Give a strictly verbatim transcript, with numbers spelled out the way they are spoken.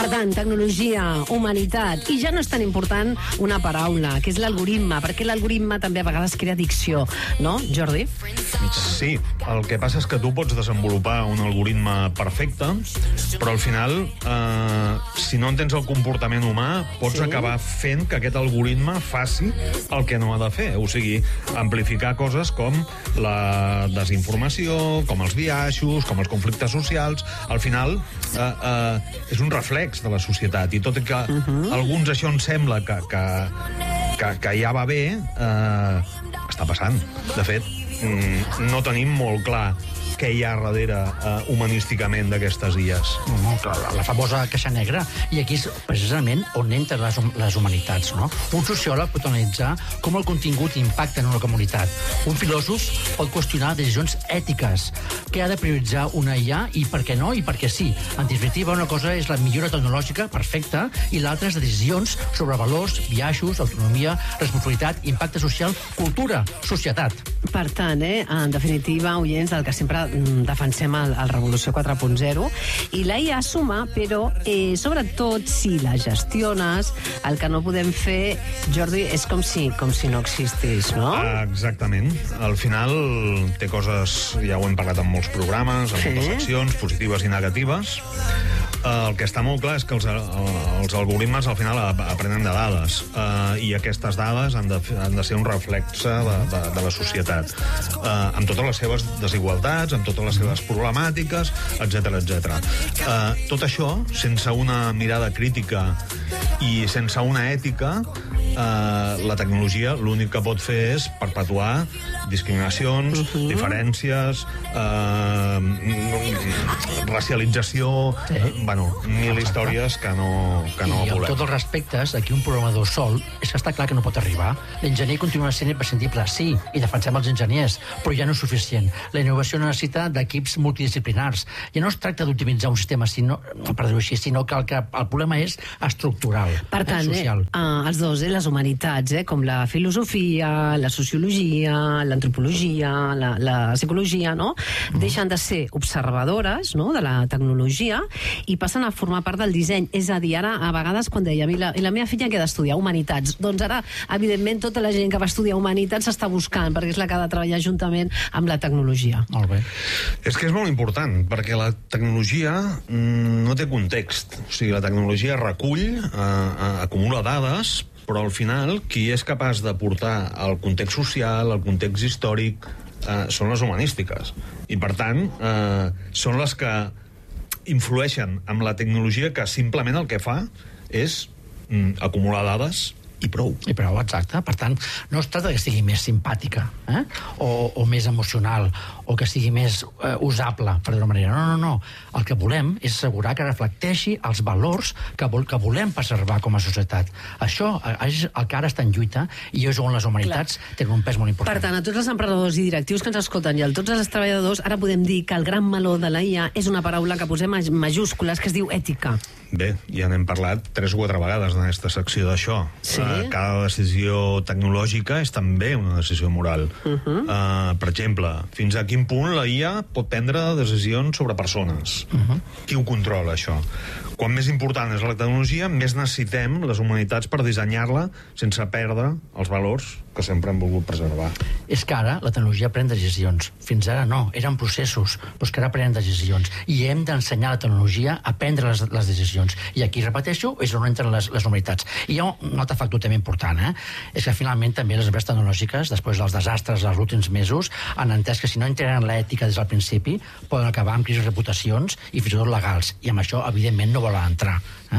tant, tecnologia, humanitat, i ja no és tan important una paraula, que és l'algoritme, perquè l'algoritme també a vegades crea addicció, no, Jordi? Sí, el que passa és que tu pots desenvolupar un algoritme perfecte, però al final, eh, si no entens el comportament humà, pots Sí. acabar fent que aquest algoritme faci el que no ha de fer, o sigui, amplificar coses com la desinformació, com els biaixos, com els conflictes socials. Al final, eh, eh, és un reflex de la societat, i tot i que uh-huh. alguns això ens sembla que, que, que, que ja va bé, eh, està passant. De fet, mm, no tenim molt clar què hi ha darrere uh, humanísticament d'aquestes illes. No, clar, la famosa caixa negra. I aquí és precisament on entren les, les humanitats, no? Un sociòleg pot analitzar com el contingut impacta en una comunitat. Un filòsof pot qüestionar decisions ètiques. Què ha de prioritzar una I A i per què no i per què sí? En definitiva, una cosa és la millora tecnològica, perfecta, i l'altra és decisions sobre valors, biaixos, autonomia, responsabilitat, impacte social, cultura, societat. Per tant, eh, en definitiva, oients, el que sempre defensem el, el Revolució quatre punt zero, i la I A suma, però eh, sobretot si la gestiones, el que no podem fer, Jordi, és com si, com si no existís, no? Ah, exactament. Al final té coses, ja ho hem parlat en molts programes, en Sí. moltes seccions, positives i negatives. El que està molt clar és que els, els algoritmes al final aprenen de dades, uh, i aquestes dades han de, han de ser un reflexe de, de, de la societat, uh, amb totes les seves desigualtats, amb totes les seves problemàtiques, etcètera, etcètera. Uh, tot això, sense una mirada crítica i sense una ètica, uh, la tecnologia l'únic que pot fer és perpetuar discriminacions, uh-huh. diferències, uh, racialització, sí. bueno, mil històries que no, que no I amb volem. tots els respectes, aquí un programador sol és que està clar que no pot arribar. L'enginyer continua sent imprescindible, sí, i defensem els enginyers, però ja no és suficient. La innovació necessita d'equips multidisciplinars. Ja no es tracta d'optimitzar un sistema, sinó, per dir-ho així, sinó que el, que el problema és estructural, Per tant, eh, social. Eh, uh, els dos, eh, les humanitats, eh, com la filosofia, la sociologia, l'antropologia, la, la psicologia, no? Mm. Deixen de ser observadores, no?, de la tecnologia i passen a formar part del disseny. És a dir, ara, a vegades, quan deia, i la, i la meva filla que ha d'estudiar humanitats, doncs ara, evidentment, tota la gent que va estudiar humanitats s'està buscant, perquè és la que ha de treballar juntament amb la tecnologia. Molt bé. És que és molt important, perquè la tecnologia mm, no té context. O sigui, la tecnologia recull, eh, acumula dades, però al final qui és capaç de portar el context social, el context històric, eh, són les humanístiques. I, per tant, eh, són les que influeixen amb la tecnologia, que simplement el que fa és mm, acumular dades i prou. I prou, exacte. Per tant, no es tracta que sigui més simpàtica, eh? o, o més emocional, o que sigui més eh, usable, per dir-ho manera. No, no, no. El que volem és assegurar que reflecteixi els valors que, vol, que volem preservar com a societat. Això és el que ara està en lluita, i és on les humanitats Clar. tenen un pes molt important. Per tant, a tots els emprenedors i directius que ens escolten i a tots els treballadors, ara podem dir que el gran meló de la I A és una paraula que posem en majúscules, que es diu ètica. Bé, ja n'hem parlat tres o quatre vegades en aquesta secció d'això. Sí? Uh, cada decisió tecnològica és també una decisió moral. Uh-huh. Uh, per exemple, fins a quin punt la I A pot prendre decisions sobre persones? Uh-huh. Qui ho controla, això? Quan més important és la tecnologia, més necessitem les humanitats per dissenyar-la sense perdre els valors que sempre hem volgut preservar. És que ara la tecnologia pren decisions. Fins ara no, eren processos, però és que ara prenen decisions. I hem d'ensenyar la tecnologia a prendre les, les decisions. I aquí, repeteixo, és on entren les, les humanitats. I hi ha un altre factor també important, eh? És que finalment també les empreses tecnològiques, després dels desastres dels últims mesos, han entès que si no entenen l'ètica des del principi, poden acabar amb crisis de reputacions i fins i tot legals. I amb això, evidentment, no volen entrar. Eh?